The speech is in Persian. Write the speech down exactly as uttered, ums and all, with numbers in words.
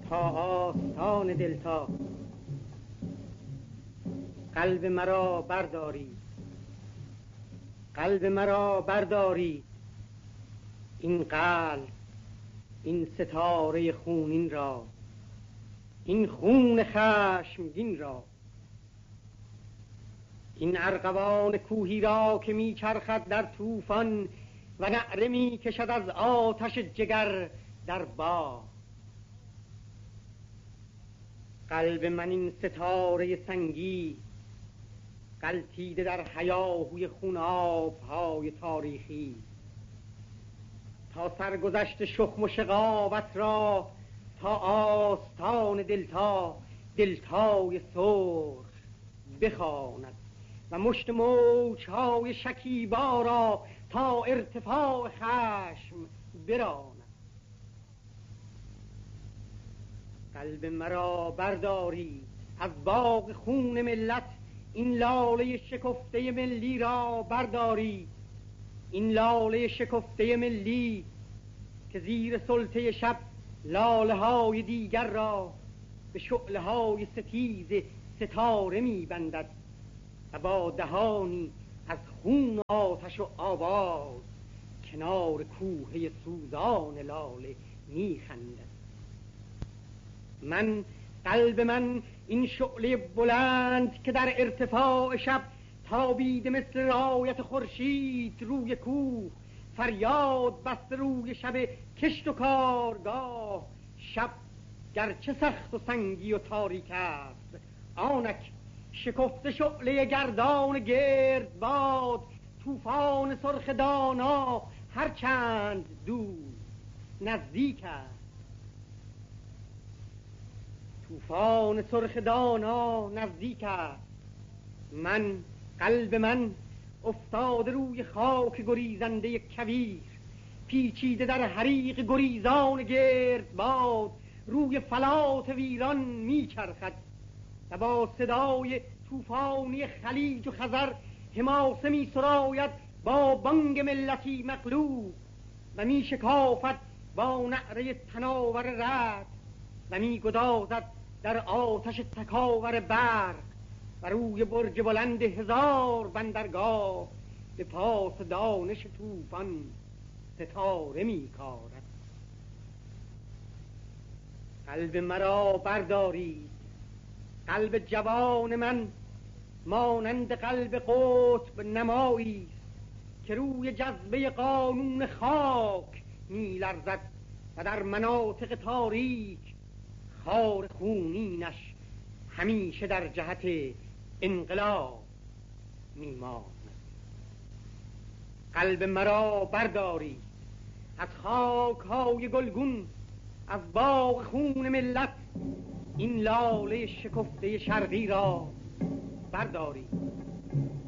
تا آستان دلتا. قلب مرا برداری، قلب مرا برداری، این قلب، این ستاره خونین را، این خون خشمگین را، این ارغوان کوهی را که می چرخد در طوفان و نعره می کشد از آتش جگر در باغ. قلب من این ستاره سنگی غلتیده در هیاهوی خوناب‌های تاریخی، تا سرگذشت شخم و شقاوت را، تا آستان دلتا، دلتای سرخ بخواند و مشت موج‌های شکیبا را تا ارتفاع خشم براند. قلب مرا برداری، از باغ خون ملت این لاله شکفته ملی را برداری، این لاله شکفته ملی که زیر سلطه شب لاله های دیگر را به شعله های ستیز ستاره می بندد و با دهانی از خون و آتش و آواز کنار کوهه سوزان لاله می خندد. من، قلب من، این شعله بلند که در ارتفاع شب تابیده مثل رایت خورشید روی کوه، فریاد بسته روی شب کشت و کارگاه. شب گرچه سخت و سنگی و تاریک است، آنک شکفته شعله گردان گرد باد، طوفان سرخ دانا هر چند دور نزدیک است. طوفان سرخ دانا نزدیک است. من، قلب من، افتاده روی خاک گریزنده کویر، پیچیده در حریق گریزان گرد باد، روی فلات ویران میچرخد و با صدای طوفانی خلیج و خزر حماسه می سراید با بانگ ملتی مغلوب و می شکافد با نعره تناور رعد و می گدازد در آتش تکاور برق و روی برج بلند هزار بندرگاه به پاس دانش طوفان ستاره می کارد. قلب مرا بردارید، قلب جوان من مانند قلب قطب نمایی که روی جذبه قانون خاک می لرزد و در مناطق تاریک خار خونینش همیشه در جهت انقلاب می ماند. قلب مرا بردارید، از خاک های گلگون، از باغ خون ملت این لاله شکفته شرقی را بردارید.